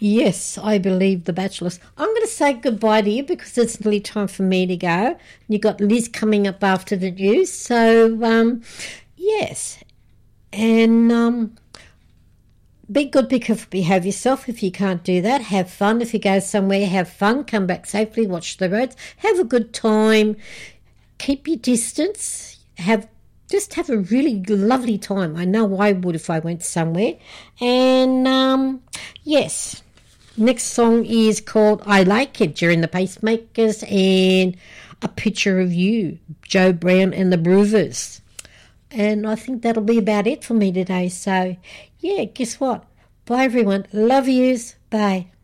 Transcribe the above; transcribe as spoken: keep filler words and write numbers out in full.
Yes, I believe The Bachelors. I'm going to say goodbye to you because it's nearly time for me to go. You've got Liz coming up after the news. So, um, yes. And um, be good, be careful, behave yourself. If you can't do that, have fun. If you go somewhere, have fun. Come back safely, watch the roads. Have a good time. Keep your distance. Have Just have a really lovely time. I know I would if I went somewhere. And, um, yes. Next song is called I Like It during the Pacemakers and A Picture of You, Joe Brown and the Broovers. And I think that'll be about it for me today. So, yeah, guess what? Bye, everyone. Love yous. Bye.